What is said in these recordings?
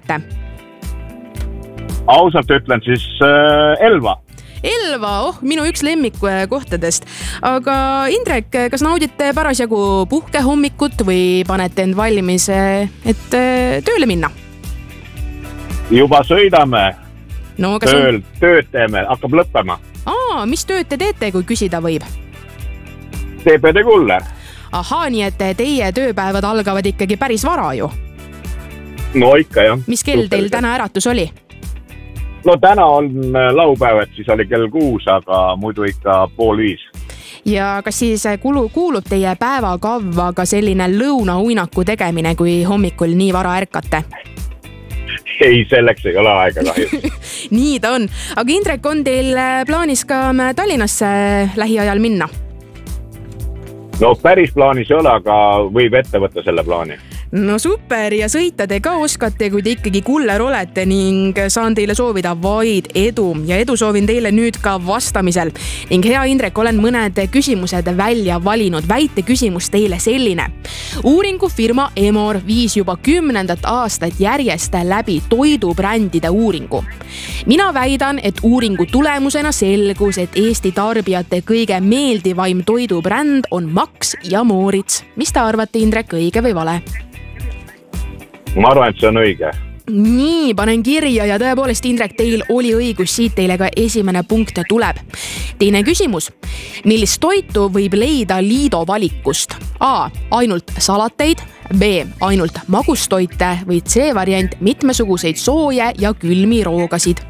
teete? Ausalt ütlen siis Elva. Elva, minu üks lemmikkohtadest. Aga Indrek, kas naudite parasjagu puhkehommikut või panete end valmis, et tööle minna? Juba sõidame. No, tööd teeme, hakkab lõppema. Mis tööd te teete, kui küsida võib? TPD kuller. Ahaa, nii et teie tööpäevad algavad ikkagi päris vara ju. No ikka jah. Mis kell teil täna äratus oli? No täna on laupäev, et siis oli kell 6, aga muidu ikka 4:30. Ja kas siis kuulub teie päevakavva ka selline lõunauinaku tegemine, kui hommikul nii vara ärkate? Ei, selleks ei ole aega kahjuks. Nii ta on. Aga Indrek, on teil plaanis ka Tallinnasse lähiajal minna? No päris plaanis ei ole, aga võib ette võtta selle plaani. No super, ja sõita te ka oskate, kui te ikkagi kuller olete, ning saan teile soovida vaid edu ja edu soovin teile nüüd ka vastamisel. Ning hea Indrek, olen mõned küsimused välja valinud. Väite küsimus teile selline. Uuringufirma Emor viis juba 10. aastat järjest läbi toidubrändide uuringu. Mina väidan, et uuringu tulemusena selgus, et Eesti tarbijate kõige meeldivaim toidubränd on Max ja Moritz. Mis te arvate, Indrek, õige või vale? Ma arvan, et see on õige. Nii, panen kirja ja tõepoolest, Indrek, teil oli õigus, siit teile ka esimene punkt tuleb. Teine küsimus. Millist toitu võib leida Liido valikust? A. Ainult salateid, B. Ainult magustoite või C variant mitmesuguseid sooje ja külmi roogasid?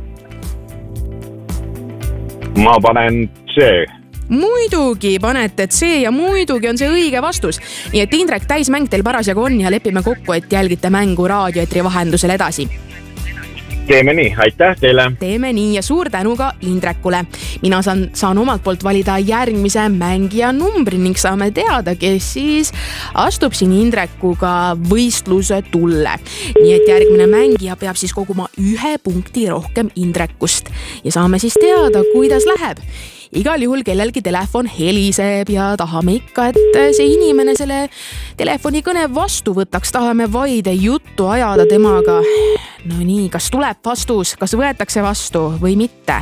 Ma panen C. Muidugi panete C ja muidugi on see õige vastus. Nii et Indrek, täismäng teil parasjagu on ja lepime kokku, et jälgite mängu raadioetri vahendusel edasi. Teeme nii, aitäh teile. Teeme nii ja suur tänu ka Indrekule. Mina saan omalt poolt valida järgmise mängija numbri ning saame teada, kes siis astub siin Indrekuga võistluse tulle. Nii et järgmine mängija peab siis koguma 1 punkti rohkem Indrekust ja saame siis teada, kuidas läheb. Igal juhul kellelgi telefon heliseb ja tahame ikka, et see inimene selle telefoni kõne vastu võtaks. Tahame vaid juttu ajada temaga. No nii, kas tuleb vastus, kas võetakse vastu või mitte?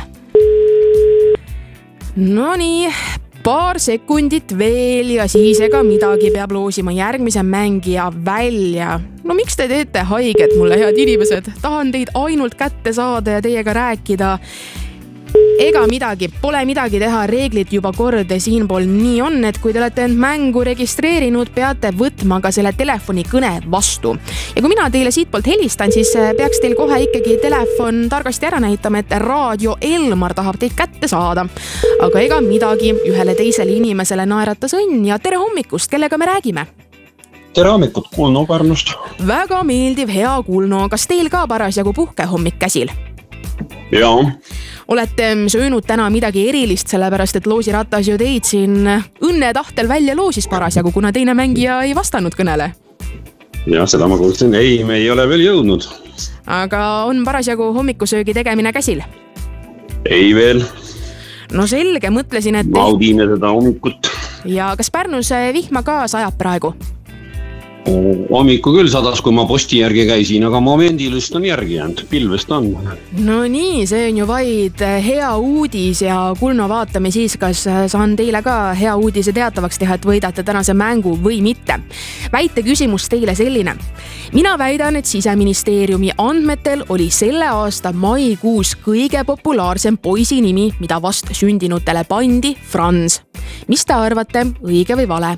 No nii, paar sekundit veel ja siis ega midagi peab loosima järgmise mängija välja. No miks te teete haiget mulle, head inimesed? Tahan teid ainult kätte saada ja teiega rääkida. Ega midagi, pole midagi teha, reeglid juba kord siinpool nii on, et kui te olete end mängu registreerinud, peate võtma ka selle telefoni kõne vastu. Ja kui mina teile siitpoolt helistan, siis peaks teil kohe ikkagi telefon targasti ära näitama, et Raadio Elmar tahab teid kätte saada. Aga ega midagi, ühele teisele inimesele naeratas õnn ja tere hommikust, kellega me räägime? Tere hommikut, Kulno Pärnust. Väga meeldiv, hea Kulno, kas teil ka parasjagu puhkehommik käsil? Jaa. Olete söönud täna midagi erilist, sellepärast et loosiratas ju teid siin õnne tahtel välja loosis parasjagu, kuna teine mängija ei vastanud kõnele. Ja, seda ma kuulsin. Ei, me ei ole veel jõudnud. Aga on parasjagu hommikusöögi tegemine käsil? Ei veel. No selge, mõtlesin, et... Naudime seda hommikut. Ja kas Pärnus vihma ka sajab praegu? Hommiku küll sadas, kui ma posti järgi käisin, aga momendilust on järgi jäänud, pilvest on. No nii, see on ju vaid hea uudis ja Kulno, vaatame siis, kas saan teile ka hea uudise teatavaks teha, et võidate tänase mängu või mitte. Väite küsimus teile selline. Mina väidan, et Siseministeeriumi andmetel oli selle aasta maikuus kõige populaarsem poisi nimi, mida vast sündinutele pandi, Franz. Mis te arvate, õige või vale?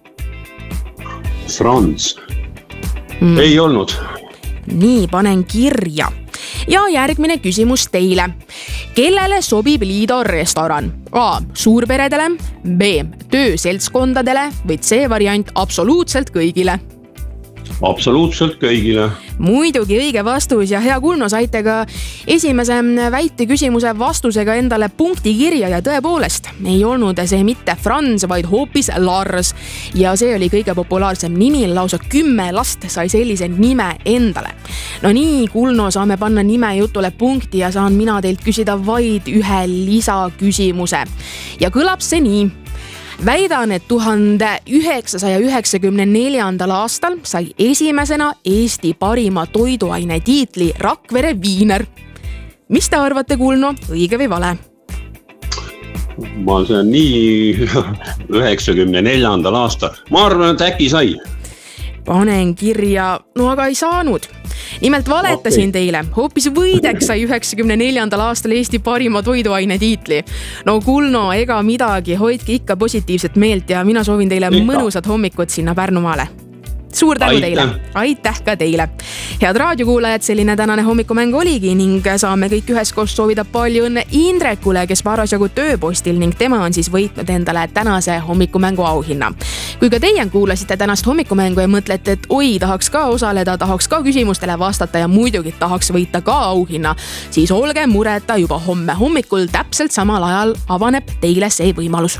Franz. Ei olnud. Nii, panen kirja. Ja järgmine küsimus teile. Kellele sobib Liido restoran? A. Suurperedele, B. Tööseltskondadele või C variant absoluutselt kõigile? Absoluutselt kõigile. Muidugi õige vastus ja hea Kulno, saite ka esimese väite küsimuse vastusega endale punkti kirja ja tõepoolest ei olnud see mitte Franz, vaid hoopis Lars. Ja see oli kõige populaarsem nimi, lausa 10 last sai sellise nime endale. No nii, Kulno, saame panna nime jutule punkti ja saan mina teilt küsida vaid ühe lisaküsimuse. Ja kõlab see nii. Väidan, et 1994. aastal sai esimesena Eesti parima toiduaine tiitli Rakvere viiner. Mis te arvate, Kulno, õige või vale? See on nii 94. aastal. Ma arvan, et äkki sai. Panen kirja, no aga ei saanud. Nimelt valetasin teile, hoopis Võideks sai 94. aastal Eesti parima toiduaine tiitli. No Kulno, ega midagi, hoidke ikka positiivset meelt ja mina soovin teile mõnusat hommikut sinna Pärnumaale. Suur tänu teile, aitäh ka teile. Head raadiokuulajad, selline tänane hommikumäng oligi ning saame kõik üheskoos soovida palju õnne Indrekule, kes parasjagu tööpostil ning tema on siis võitnud endale tänase hommikumängu auhinna. Kui ka teie kuulasite tänast hommikumängu ja mõtlete, et oi, tahaks ka osaleda, tahaks ka küsimustele vastata ja muidugi tahaks võita ka auhinna, siis olge mureta, juba homme hommikul täpselt samal ajal avaneb teile see võimalus.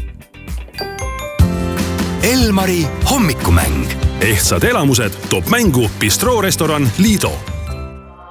Elmari hommikumäng. Ehtsad elamused toob mängu Bistro restoran Lido.